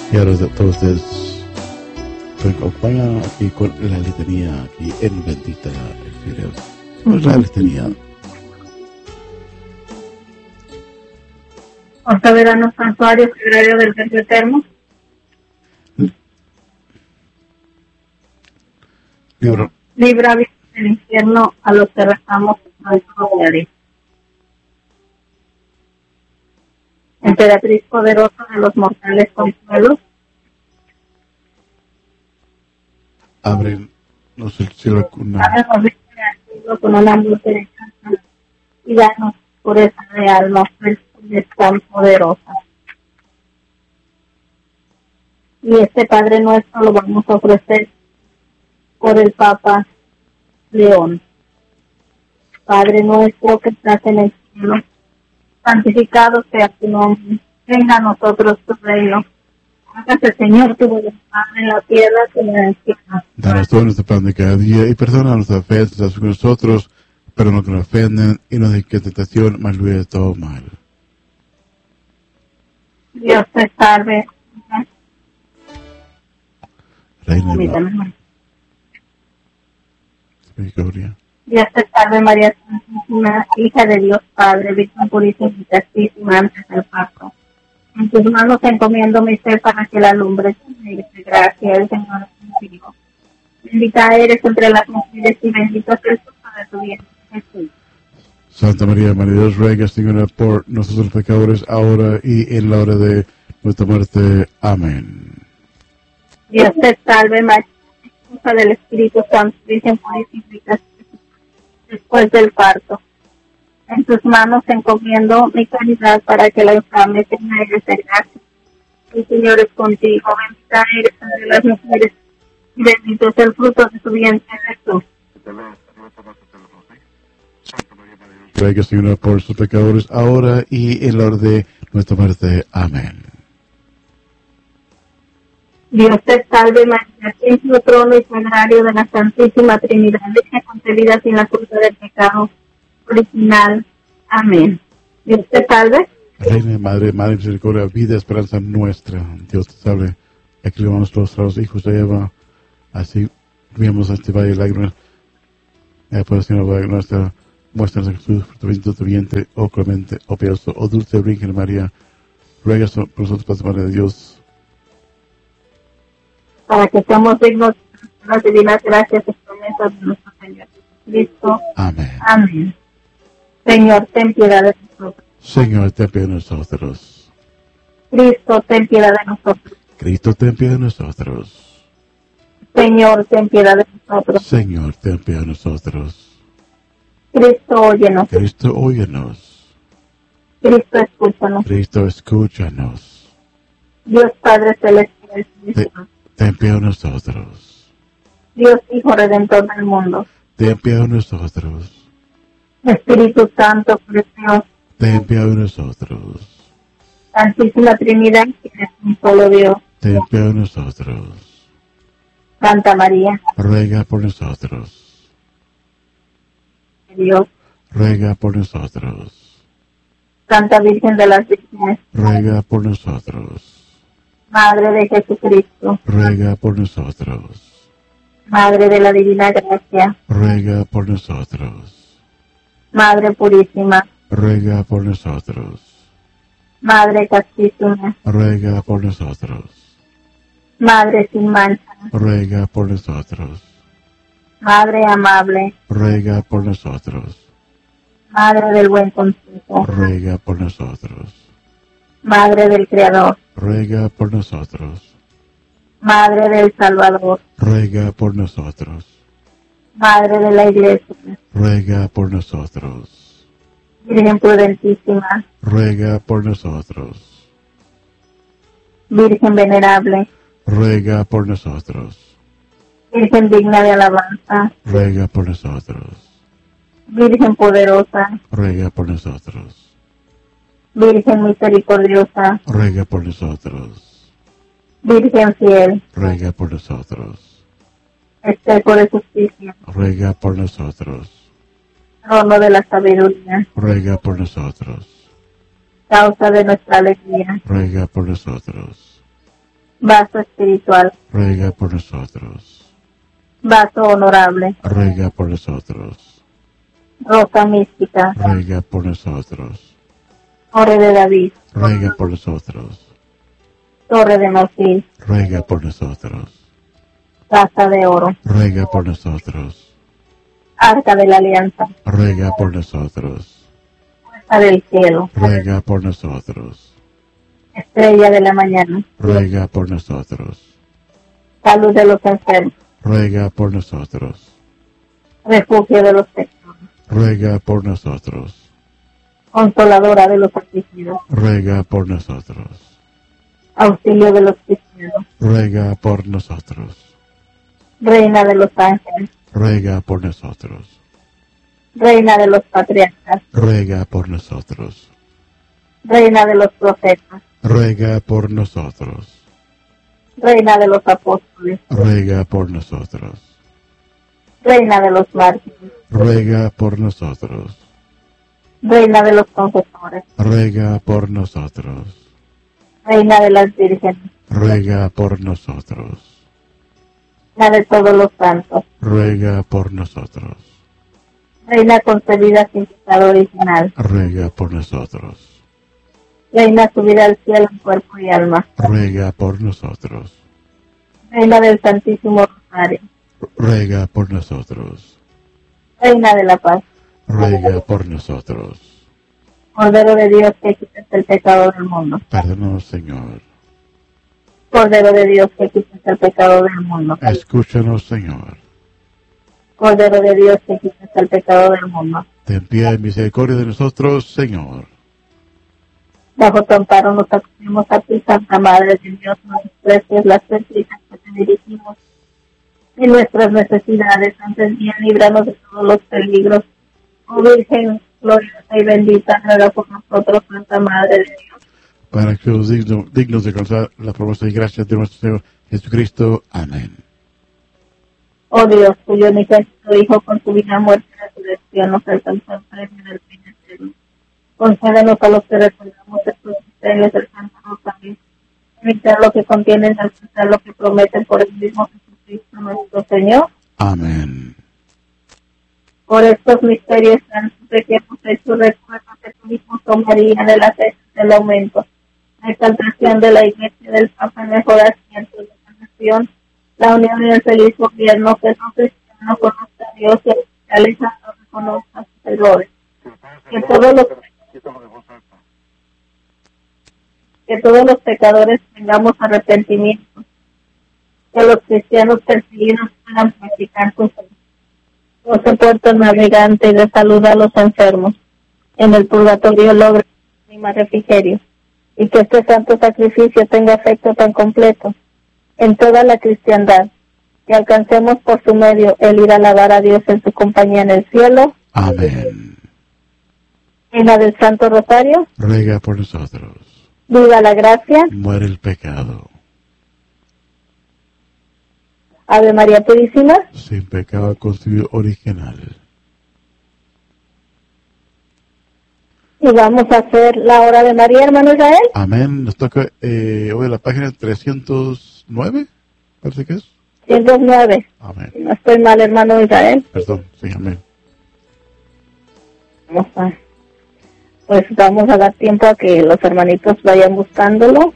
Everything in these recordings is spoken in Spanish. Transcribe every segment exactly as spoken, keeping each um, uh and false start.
Y ahora todos ustedes me acompañan aquí con la litania, aquí en Bendita el Dios. Pues la litania. Soberano santuario, sagrario del Verbo eterno. Libra. Libra del infierno a los que rezamos nuestro diario. Emperatriz poderosa de los mortales consuelos. Ábrenos el cielo con una... Ábrenos el cielo con una luz de descanso y danos pureza de alma, es tan poderosa. Y este Padre nuestro lo vamos a ofrecer por el Papa León. Padre nuestro que estás en el cielo, santificado sea tu nombre, venga a nosotros tu reino, hágase Señor tu voluntad en la tierra como en el cielo. Danos todo nuestro pan de cada día y perdona nuestras ofensas con nosotros, pero no que nos ofenden y no de que tentación, mas libre de todo mal. Dios te salve. Reina de la misericordia. Dios te salve María Santísima, hija de Dios Padre, Virgen purísima y castísima antes del pacto. En tus manos encomiendo mi ser para que la lumbre de gracia, el Señor es contigo. Bendita eres entre las mujeres y bendito es el fruto de tu vientre, Jesús. Santa María, Madre de Dios, ruega, Señora, por nosotros pecadores, ahora y en la hora de nuestra muerte. Amén. Dios te salve María, esposa del Espíritu Santo, Virgen purísima y castísima, después del parto. En tus manos encomiendo mi caridad para que la infame tenga eres de gracia. El Señor es contigo, bendita eres entre las mujeres, y bendito es el fruto de tu vientre, Jesús. Ruega, Señora, por sus pecadores, ahora y en la hora de nuestra muerte. Amén. Dios te salve María, templo, trono y sagrario de la Santísima Trinidad, Virgen concebida sin la culpa del pecado original. Amén. Dios te salve. Reina, Madre, Madre Misericordia, vida, esperanza nuestra. Dios te salve. Aquí le vamos a los hijos de Eva. Así vimos a este valle de lágrimas. Eh, pues, Señor, nuestra muestra de Jesús, fruto bendito tu vientre, oh clemente, oh piadoso, oh dulce Virgen María. Ruega por nosotros, Padre, Madre de Dios, para que seamos dignos de las divinas gracias y promesas de nuestro Señor Jesucristo. Amén. Amén. Señor, ten piedad de nosotros. Señor, ten piedad de nosotros. Cristo, ten piedad de nosotros. Cristo, ten piedad de nosotros. Señor, ten piedad de nosotros. Señor, ten piedad de nosotros. Cristo, óyenos. Cristo, óyenos. Cristo, escúchanos. Cristo, escúchanos. Dios Padre Celestial, Te, ten piedad de nosotros. Dios Hijo Redentor del mundo. Ten piedad de nosotros. Espíritu Santo, precioso. Ten piedad de nosotros. Santísima Trinidad, que eres un solo Dios. Ten piedad de nosotros. Santa María, ruega por nosotros. Dios. Ruega por nosotros. Santa Virgen de las Vírgenes. Ruega por nosotros. Madre de Jesucristo. Ruega por nosotros. Madre de la Divina Gracia. Ruega por nosotros. Madre Purísima. Ruega por nosotros. Madre Castísima. Ruega por nosotros. Madre sin mancha. Ruega por nosotros. Madre amable. Ruega por nosotros. Madre del buen consejo. Ruega por nosotros. Madre del Creador. Ruega por nosotros. Madre del Salvador. Ruega por nosotros. Madre de la Iglesia. Ruega por nosotros. Virgen prudentísima. Ruega por nosotros. Virgen venerable. Ruega por nosotros. Virgen digna de alabanza. Ruega por nosotros. Virgen poderosa. Ruega por nosotros. Virgen misericordiosa. Ruega por nosotros. Virgen fiel. Ruega por nosotros. Espejo de justicia. Ruega por nosotros. Trono de la sabiduría. Ruega por nosotros. Causa de nuestra alegría. Ruega por nosotros. vaso espiritual, ruega por nosotros. vaso honorable, Ruega por nosotros. rosa mística, Ruega por nosotros. torre de David, Ruega por nosotros. torre de marfil, Ruega por nosotros. taza de oro, Ruega por nosotros. arca de la alianza, Ruega por nosotros. puerta del cielo, Ruega por nosotros. estrella de la mañana, Ruega por nosotros. salud de los enfermos, Ruega por nosotros. refugio de los pecadores, Ruega por nosotros. consoladora de los afligidos, Ruega por nosotros. auxilio de los cristianos, Ruega por nosotros. reina de los ángeles, Ruega por nosotros. reina de los patriarcas, Ruega por nosotros. reina de los profetas, Ruega por nosotros. reina de los apóstoles, Ruega por nosotros. reina de los mártires, Ruega por nosotros. reina de los confesores, Ruega por nosotros. reina de las vírgenes, Ruega por nosotros. reina de todos los santos, Ruega por nosotros. reina concebida sin pecado original, Ruega por nosotros. reina subida al cielo en cuerpo y alma, Ruega por nosotros. reina del Santísimo Rosario, Ruega por nosotros. reina de la paz, Ruega por nosotros. Cordero de Dios que quitas el pecado del mundo, Perdónanos, Señor. Cordero de Dios que quitas el pecado del mundo, Escúchanos, Señor. Cordero de Dios que quitas el pecado del mundo. Ten piedad y misericordia de nosotros, Señor. Bajo tu amparo nos acudimos a ti, Santa Madre de Dios, no desprecies las súplicas que te dirigimos y nuestras necesidades, antes bien líbranos de todos los peligros. Oh Virgen gloriosa y bendita, ruega por nosotros, Santa Madre de Dios, Para que seamos digno- dignos de alcanzar la promesa y gracia de nuestro Señor Jesucristo. Amén. oh Dios, cuyo unigénito Hijo con su vida, muerte y resurrección nos alcanzó el premio del fin eterno. Concédenos a los que recordamos estos misterios del Santo Rosario, evitar lo que contienen, alcanzar lo que prometen por el mismo Jesucristo nuestro Señor. Amén. Por estos misterios santos de que hemos hecho recuerdo que tú mismo tomaría de las veces del aumento, la exaltación de la Iglesia del Papa, el mejor asiento de la nación, la unión y el feliz gobierno que no cristiano conozca a Dios y el cristiano reconozca sus errores. Que todos los que todos los pecadores tengamos arrepentimiento, que los cristianos perseguidos puedan practicar su fe. Doce puertos navegantes de salud a los enfermos, en el purgatorio logre más refrigerio, y que este santo sacrificio tenga efecto tan completo en toda la cristiandad, que alcancemos por su medio el ir a alabar a Dios en su compañía en el cielo. Amén. Reina del Santo Rosario, Ruega por nosotros. viva la gracia. Muere el pecado. Ave María Purísima, Sin pecado concebido original. y vamos a hacer la hora de María, hermano Israel. Amén. Nos toca eh, hoy la página trescientos nueve, parece que es. ciento nueve. Amén. No estoy mal, hermano Israel. Perdón, sí, amén. Vamos a, pues vamos a dar tiempo a que los hermanitos vayan buscándolo.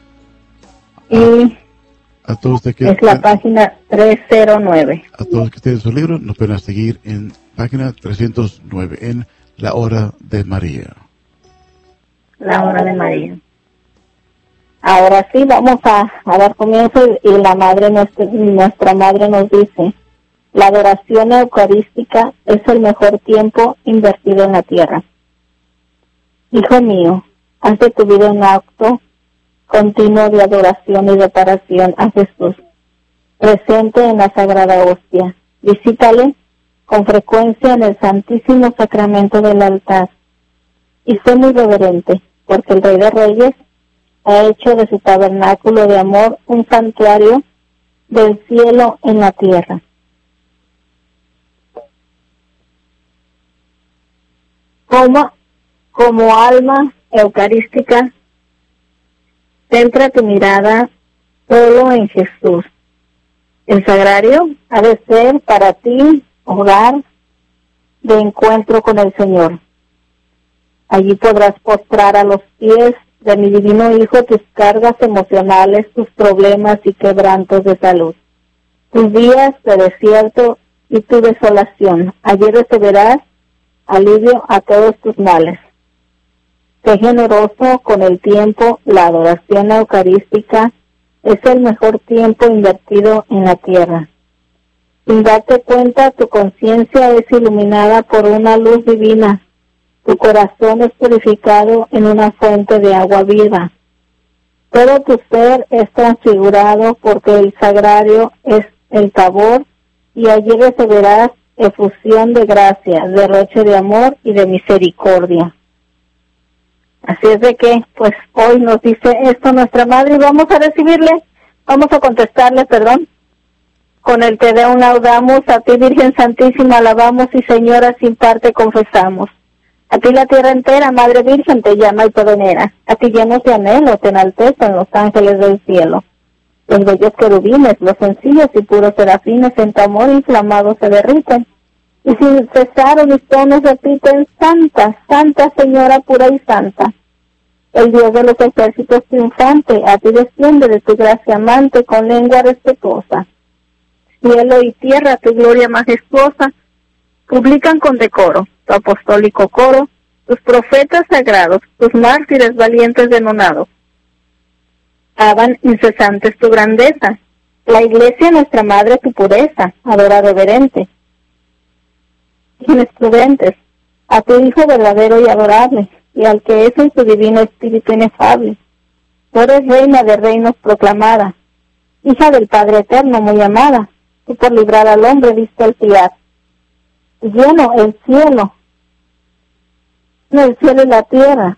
Y A todos ustedes que, es la página trescientos nueve. a todos que tienen su libro, nos pueden seguir en página trescientos nueve, en la hora de María. La hora de María. Ahora sí, vamos a, a dar comienzo y, y la madre nuestra, nuestra madre nos dice: la adoración eucarística es el mejor tiempo invertido en la tierra. Hijo mío, haz de tu vida un acto continuo de adoración y reparación a Jesús, presente en la Sagrada Hostia. Visítale con frecuencia en el Santísimo Sacramento del altar y sé muy reverente, porque el Rey de Reyes ha hecho de su tabernáculo de amor un santuario del cielo en la tierra. Como, como alma eucarística, centra tu mirada solo en Jesús. El sagrario ha de ser para ti hogar de encuentro con el Señor. Allí podrás postrar a los pies de mi divino Hijo tus cargas emocionales, tus problemas y quebrantos de salud, tus días de desierto y tu desolación. Allí recibirás alivio a todos tus males. Sé generoso con el tiempo. La adoración eucarística es el mejor tiempo invertido en la tierra. Sin darte cuenta, tu conciencia es iluminada por una luz divina. Tu corazón es purificado en una fuente de agua viva. Todo tu ser es transfigurado porque el sagrario es el Tabor, y allí recibirás efusión de gracia, derroche de amor y de misericordia. Así es de que, pues, hoy nos dice esto nuestra Madre, y vamos a recibirle, vamos a contestarle, perdón, con el Te Deum Laudamus. A ti, Virgen Santísima, alabamos, y Señora, sin par te confesamos. A ti la tierra entera, Madre Virgen, te llama y te venera. A ti llenos de anhelo te enaltecen los ángeles del cielo. Los bellos querubines, los sencillos y puros serafines, en tu amor inflamado se derriten. Y sin cesar unisonos repiten: Santa, Santa Señora pura y santa. El Dios de los ejércitos triunfante, a ti desciende de tu gracia amante con lengua respetuosa. Cielo y tierra, tu gloria majestuosa, publican con decoro tu apostólico coro, tus profetas sagrados, tus mártires valientes denonados. Alaban incesantes tu grandeza, la Iglesia nuestra Madre tu pureza, adora reverente. Vírgenes prudentes, a tu Hijo verdadero y adorable, y al que es en su divino espíritu inefable. Tú eres reina de reinos proclamada, hija del Padre eterno muy amada, tú por librar al hombre diste el piedad. Lleno el cielo, el cielo y la tierra,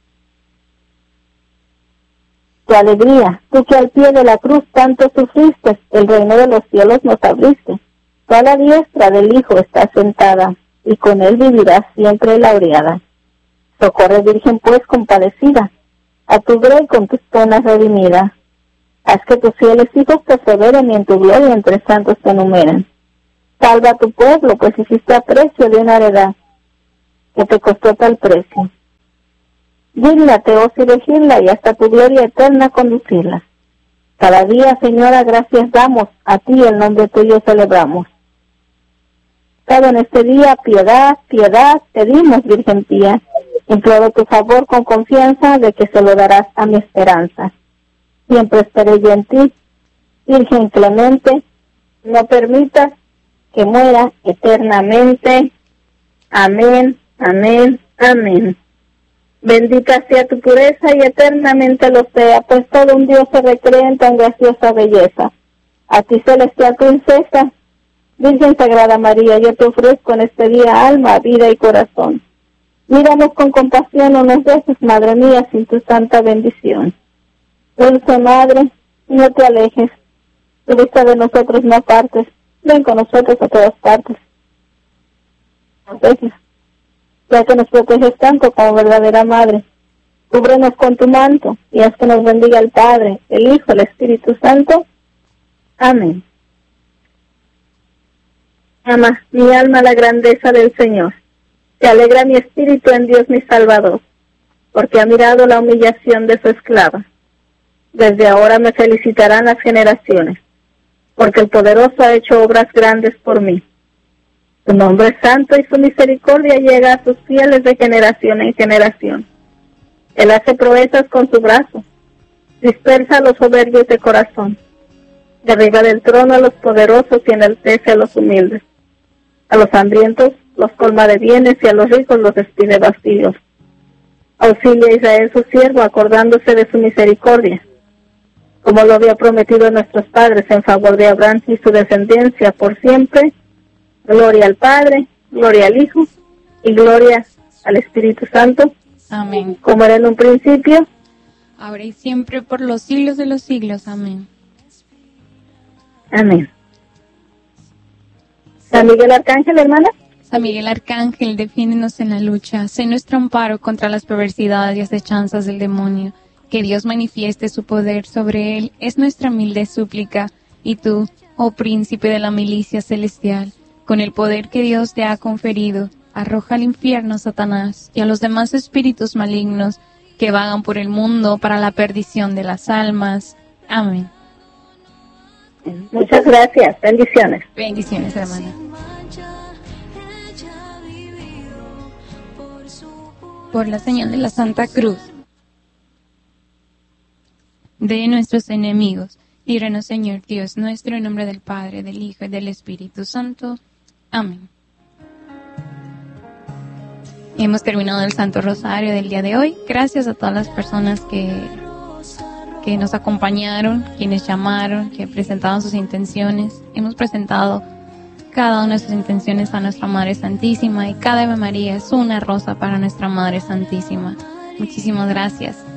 tu alegría, tú que al pie de la cruz tanto sufriste, el reino de los cielos nos abriste. Tú a la diestra del Hijo estás sentada, y con él vivirás siempre laureada. Socorre, Virgen, pues, compadecida, a tu grey con tus penas redimida. Haz que tus fieles hijos perseveren y en tu gloria entre santos te enumeren. Salva a tu pueblo, pues hiciste aprecio de una heredad que te costó tal precio. Dígnate, oh sí, regirla y hasta tu gloria eterna conducirla. Cada día, Señora, gracias damos, a ti el nombre tuyo celebramos. Cada en este día, piedad, piedad, pedimos, Virgen pía. Imploro tu favor con confianza de que se lo darás a mi esperanza. Siempre esperé yo en ti, Virgen clemente, no permitas que muera eternamente. Amén, amén, amén. Bendita sea tu pureza y eternamente lo sea, pues todo un Dios se recrea en tan graciosa belleza. A ti, celestial princesa, Virgen Sagrada María, yo te ofrezco en este día alma, vida y corazón. Míranos con compasión, no nos dejes, Madre mía, sin tu santa bendición. Dulce Madre, no te alejes, tu vista de nosotros no apartes, ven con nosotros a todas partes. No dejes, ya que nos proteges tanto como verdadera Madre. Cúbrenos con tu manto y haz que nos bendiga el Padre, el Hijo, el Espíritu Santo. Amén. Ama mi alma la grandeza del Señor. Se alegra mi espíritu en Dios mi Salvador, porque ha mirado la humillación de su esclava. Desde ahora me felicitarán las generaciones, porque el Poderoso ha hecho obras grandes por mí. Su nombre es santo y su misericordia llega a sus fieles de generación en generación. Él hace proezas con su brazo, dispersa a los soberbios de corazón, derriba del trono a los poderosos y enaltece a los humildes. A los hambrientos los colma de bienes y a los ricos los despide vacíos. Auxilia a Israel su siervo, acordándose de su misericordia, como lo había prometido a nuestros padres en favor de Abraham y su descendencia por siempre. Gloria al Padre, gloria al Hijo y gloria al Espíritu Santo. Amén. Como era en un principio, ahora y siempre, por los siglos de los siglos. Amén. Amén. San Miguel Arcángel, hermana. San Miguel Arcángel, defiéndenos en la lucha. Sé nuestro amparo contra las perversidades y acechanzas del demonio. Que Dios manifieste su poder sobre él es nuestra humilde súplica, y tú, oh príncipe de la milicia celestial, con el poder que Dios te ha conferido, arroja al infierno a Satanás y a los demás espíritus malignos que vagan por el mundo para la perdición de las almas. Amén. Muchas gracias. Bendiciones. Bendiciones, hermana. Por la señal de la Santa Cruz de nuestros enemigos, líbranos, Señor Dios nuestro, en nombre del Padre, del Hijo y del Espíritu Santo. Amén. Hemos terminado el Santo Rosario del día de hoy. Gracias a todas las personas que, que nos acompañaron, quienes llamaron, que presentaron sus intenciones. Hemos presentado cada una de sus intenciones a nuestra Madre Santísima, y cada Ave María es una rosa para nuestra Madre Santísima. Muchísimas gracias.